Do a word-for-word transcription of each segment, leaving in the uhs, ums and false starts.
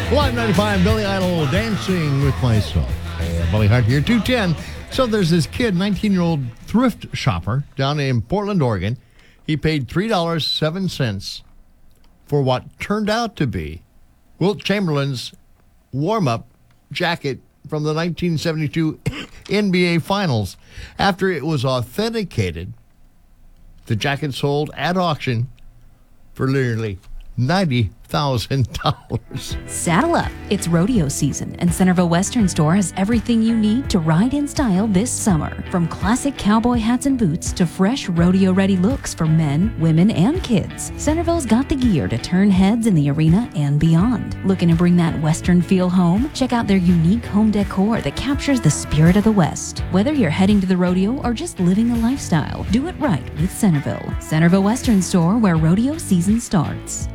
Live ninety-five, Billy Idol, Dancing with Myself. And Billy Hart here, two ten. So there's this kid, nineteen-year-old thrift shopper down in Portland, Oregon. He paid three dollars and seven cents for what turned out to be Wilt Chamberlain's warm-up jacket from the nineteen seventy-two N B A Finals. After it was authenticated, the jacket sold at auction for nearly ninety thousand dollars. Saddle up. It's rodeo season, and Centerville Western Store has everything you need to ride in style this summer. From classic cowboy hats and boots to fresh rodeo-ready looks for men, women, and kids, Centerville's got the gear to turn heads in the arena and beyond. Looking to bring that Western feel home? Check out their unique home decor that captures the spirit of the West. Whether you're heading to the rodeo or just living the lifestyle, do it right with Centerville. Centerville Western Store, where rodeo season starts.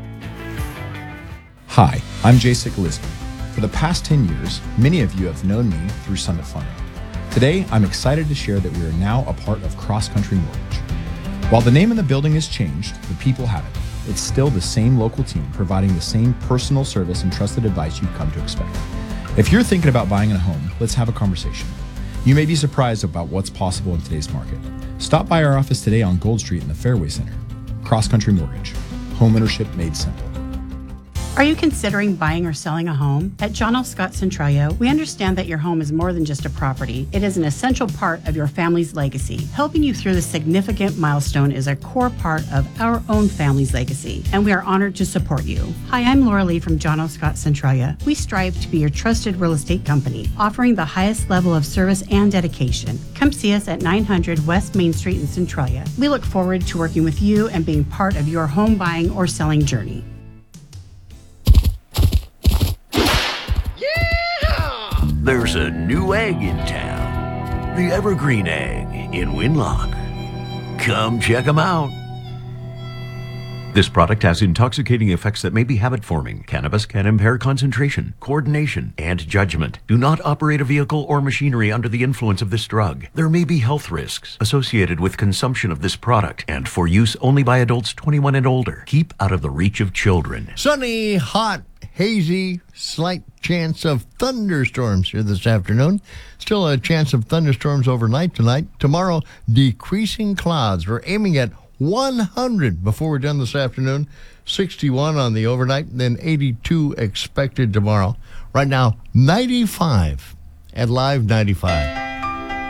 Hi, I'm Jay Sikolisky. For the past ten years, many of you have known me through Summit Funding. Today, I'm excited to share that we are now a part of Cross Country Mortgage. While the name of the building has changed, the people haven't. It's still the same local team providing the same personal service and trusted advice you've come to expect. If you're thinking about buying a home, let's have a conversation. You may be surprised about what's possible in today's market. Stop by our office today on Gold Street in the Fairway Center. Cross Country Mortgage. Homeownership made simple. Are you considering buying or selling a home? At John L. Scott Centralia, we understand that your home is more than just a property. It is an essential part of your family's legacy. Helping you through this significant milestone is a core part of our own family's legacy, and we are honored to support you. Hi, I'm Laura Lee from John L. Scott Centralia. We strive to be your trusted real estate company, offering the highest level of service and dedication. Come see us at nine hundred West Main Street in Centralia. We look forward to working with you and being part of your home buying or selling journey. There's a new egg in town. The Evergreen Egg in Winlock. Come check them out. This product has intoxicating effects that may be habit-forming. Cannabis can impair concentration, coordination, and judgment. Do not operate a vehicle or machinery under the influence of this drug. There may be health risks associated with consumption of this product and for use only by adults twenty-one and older. Keep out of the reach of children. Sunny, hot, hazy, slight chance of thunderstorms here this afternoon. Still a chance of thunderstorms overnight tonight. Tomorrow, decreasing clouds. We're aiming at one hundred before we're done this afternoon. sixty-one on the overnight, then eighty-two expected tomorrow. Right now, ninety-five at Live ninety-five.